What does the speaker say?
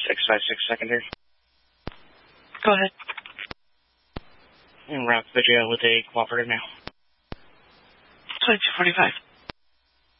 656 secondary. Go ahead. And route the jail with a cooperative now. 2245.